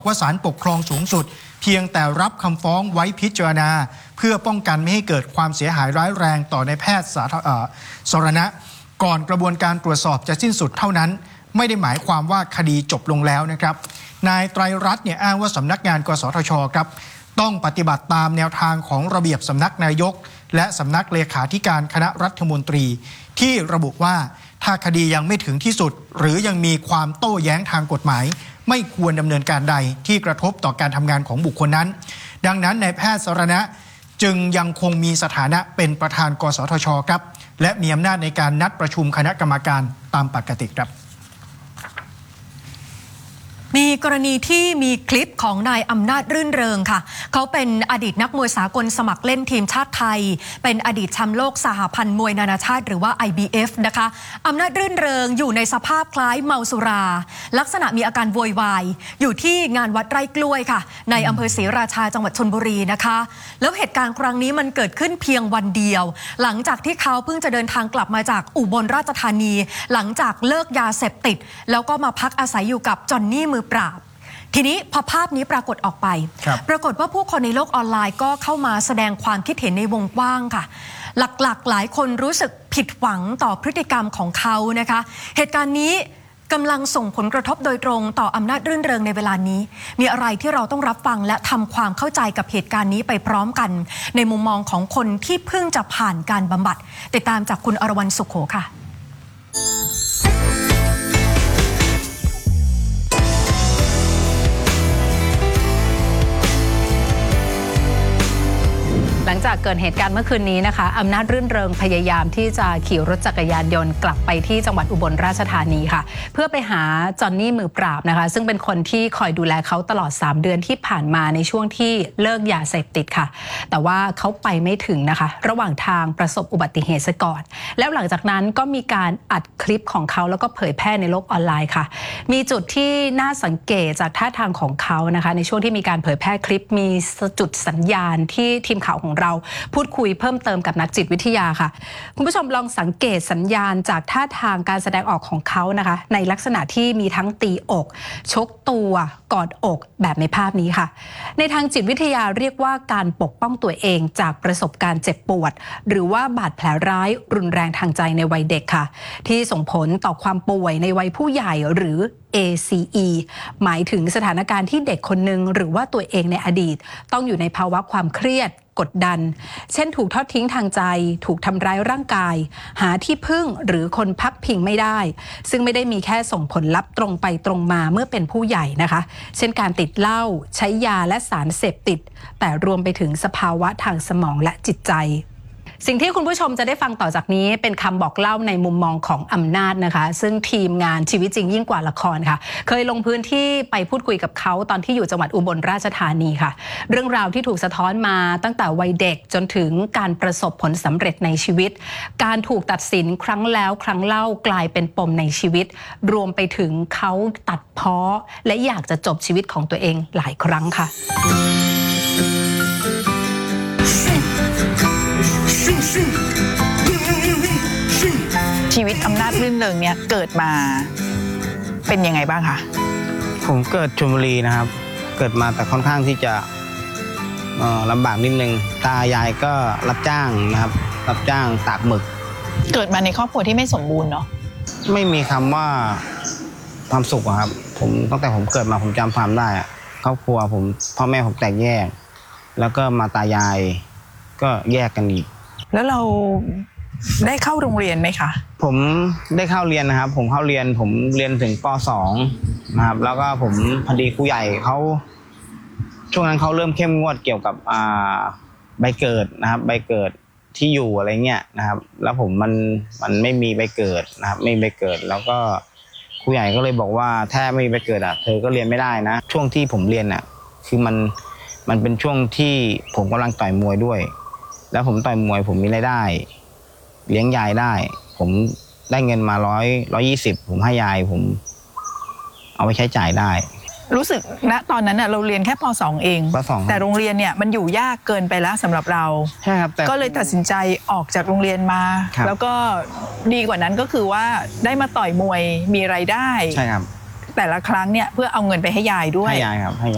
ว่าศาลปกครองสูงสุดเพียงแต่รับคำฟ้องไว้พิจารณาเพื่อป้องกันไม่ให้เกิดความเสียหายร้ายแรงต่อนายแพทย์สรณะก่อนกระบวนการตรวจสอบจะสิ้นสุดเท่านั้นไม่ได้หมายความว่าคดีจบลงแล้วนะครับนายไตรรัตน์อ้างว่าสำนักงานกสทชครับต้องปฏิบัติตามแนวทางของระเบียบสำนักนายกและสำนักเลขาธิการคณะรัฐมนตรีที่ระบุว่าถ้าคดียังไม่ถึงที่สุดหรือยังมีความโต้แย้งทางกฎหมายไม่ควรดำเนินการใดที่กระทบต่อการทำงานของบุคคลนั้นดังนั้นนายแพทย์สรณะจึงยังคงมีสถานะเป็นประธานกสทชครับและมีอำนาจในการนัดประชุมคณะกรรมการตามปกติครับมีกรณีที่มีคลิปของนายอำนาจรื่นเริงค่ะเขาเป็นอดีตนักมวยสากลสมัครเล่นทีมชาติไทยเป็นอดีตแชมป์โลกสหพันธ์มวยนานาชาติหรือว่า IBF นะคะอำนาจรื่นเริงอยู่ในสภาพคล้ายเมาสุราลักษณะมีอาการโวยวายอยู่ที่งานวัดไร่กล้วยค่ะในอำเภอศรีราชาจังหวัดชลบุรีนะคะแล้วเหตุการณ์ครั้งนี้มันเกิดขึ้นเพียงวันเดียวหลังจากที่เขาเพิ่งจะเดินทางกลับมาจากอุบลราชธานีหลังจากเลิกยาเสพติดแล้วก็มาพักอาศัยอยู่กับจอนนี่มือปราบทีนี้พอภาพนี้ปรากฏออกไปปรากฏว่าผู้คนในโลกออนไลน์ก็เข้ามาแสดงความคิดเห็นในวงกว้างค่ะหลักๆหลายคนรู้สึกผิดหวังต่อพฤติกรรมของเขานะคะเหตุการณ์นี้กำลังส่งผลกระทบโดยตรงต่ออำนาจรื่นเริงในเวลานี้มีอะไรที่เราต้องรับฟังและทำความเข้าใจกับเหตุการณ์นี้ไปพร้อมกันในมุมมองของคนที่เพิ่งจะผ่านการบำบัดติดตามจากคุณอรวรรณสุขโขค่ะหลังจากเกิดเหตุการณ์เมื่อคืนนี้นะคะอำนาจรื่นเริงพยายามที่จะขี่รถจักรยานยนต์กลับไปที่จังหวัดอุบลราชธานีค่ะเพื่อไปหาจอนนี่มือปราบนะคะซึ่งเป็นคนที่คอยดูแลเขาตลอด3 เดือนที่ผ่านมาในช่วงที่เลิกยาเสพติดค่ะแต่ว่าเขาไปไม่ถึงนะคะระหว่างทางประสบอุบัติเหตุซะก่อนแล้วหลังจากนั้นก็มีการอัดคลิปของเขาแล้วก็เผยแพร่ในโลกออนไลน์ค่ะมีจุดที่น่าสังเกตจากท่าทางของเขานะคะในช่วงที่มีการเผยแพร่คลิปมีจุดสัญญาณที่ทีมข่าวของเราพูดคุยเพิ่มเติมกับนักจิตวิทยาค่ะคุณผู้ชมลองสังเกตสัญญาณจากท่าทางการแสดงออกของเขานะคะในลักษณะที่มีทั้งตีอกชกตัวกอดอกแบบในภาพนี้ค่ะในทางจิตวิทยาเรียกว่าการปกป้องตัวเองจากประสบการณ์เจ็บปวดหรือว่าบาดแผลร้ายรุนแรงทางใจในวัยเด็กค่ะที่ส่งผลต่อความป่วยในวัยผู้ใหญ่หรือ ACE หมายถึงสถานการณ์ที่เด็กคนหนึ่งหรือว่าตัวเองในอดีตต้องอยู่ในภาวะความเครียดกดดันเช่นถูกทอดทิ้งทางใจถูกทำร้ายร่างกายหาที่พึ่งหรือคนพักพิงไม่ได้ซึ่งไม่ได้มีแค่ส่งผลลัพธ์ตรงไปตรงมาเมื่อเป็นผู้ใหญ่นะคะเช่นการติดเหล้าใช้ยาและสารเสพติดแต่รวมไปถึงสภาวะทางสมองและจิตใจสิ่งที่คุณผู้ชมจะได้ฟังต่อจากนี้เป็นคำบอกเล่าในมุมมองของอำนาจนะคะซึ่งทีมงานชีวิตจริงยิ่งกว่าละครค่ะเคยลงพื้นที่ไปพูดคุยกับเขาตอนที่อยู่จังหวัดอุบลราชธานีค่ะเรื่องราวที่ถูกสะท้อนมาตั้งแต่วัยเด็กจนถึงการประสบผลสำเร็จในชีวิตการถูกตัดสินครั้งแล้วครั้งเล่ากลายเป็นปมในชีวิตรวมไปถึงเขาตัดพ้อและอยากจะจบชีวิตของตัวเองหลายครั้งค่ะชีวิตอำนาจรื่นเริงเนี่ยเกิดมาเป็นยังไงบ้างคะผมเกิดชลบุรีนะครับเกิดมาแต่ค่อนข้างที่จะลำบากนิดนึงตายายก็รับจ้างนะครับรับจ้างตากหมึกเกิดมาในครอบครัวที่ไม่สมบูรณ์เนาะไม่มีคำว่าความสุขครับผมตั้งแต่ผมเกิดมาผมจำความได้ครอบครัวผมพ่อแม่ผมแตกแยกแล้วก็มาตายายก็แยกกันอีกแล้วเราได้เข้าโรงเรียนไหมคะผมได้เข้าเรียนนะครับผมเข้าเรียนผมเรียนถึงป .2 นะครับแล้วก็ผมพอดีครูใหญ่เขาช่วงนั้นเขาเริ่มเข้มงวดเกี่ยวกับใบเกิดนะครับใบเกิดที่อยู่อะไรเงี้ยนะครับแล้วผมมันไม่มีใบเกิดนะครับไม่มีใบเกิดแล้วก็ครูใหญ่ก็เลยบอกว่าถ้าไม่มีใบเกิดเธอก็เรียนไม่ได้นะช่วงที่ผมเรียนคือมันเป็นช่วงที่ผมกำลังต่อยมวยด้วยแล้วผมต่อยมวยผมมีรายได้เลี้ยงยายได้ผมได้เงินมา120ผมให้ยายผมเอาไปใช้จ่ายได้รู้สึกณตอนนั้นเราเรียนแค่ป .2 เองป .2 แต่โรงเรียนเนี่ยมันอยู่ยากเกินไปแล้วสำหรับเราใช่ครับก็เลยตัดสินใจออกจากโรงเรียนมาแล้วก็ดีกว่านั้นก็คือว่าได้มาต่อยมวยมีรายได้ใช่ครับแต่ละครั้งเนี่ยเพื่อเอาเงินไปให้ยายด้วยให้ยายครับให้